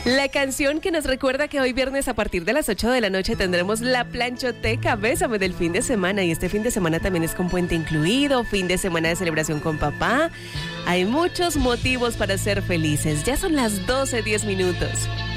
La canción que nos recuerda que hoy viernes a partir de las 8 de la noche tendremos la planchoteca Bésame del fin de semana. Y este fin de semana también es con puente incluido, fin de semana de celebración con papá. Hay muchos motivos para ser felices. Ya son las 12:10.